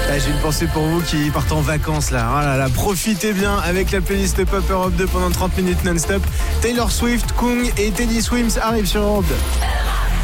J'ai une pensée pour vous qui partez en vacances là. Oh là là, profitez bien avec la playlist Pop Europe 2 pendant 30 minutes non-stop. Taylor Swift, Kung et Teddy Swims arrivent sur Europe 2.